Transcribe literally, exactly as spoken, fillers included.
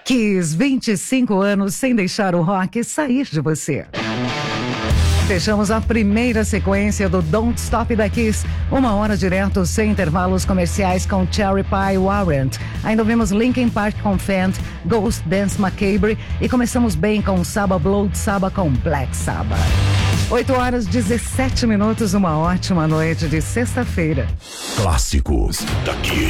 Kiss, vinte e cinco anos sem deixar o rock sair de você. Fechamos a primeira sequência do Don't Stop da Kiss, uma hora direto sem intervalos comerciais com Cherry Pie Warrant. Ainda ouvimos Linkin Park com Fent, Ghost Dance Macabre e começamos bem com Saba Blood Saba com Black Sabbath. oito horas e dezessete minutos, uma ótima noite de sexta-feira. Clássicos da Kiss.